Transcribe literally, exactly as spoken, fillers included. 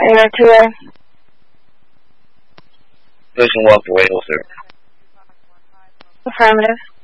Air two A. Position one for Wade, sir. Affirmative.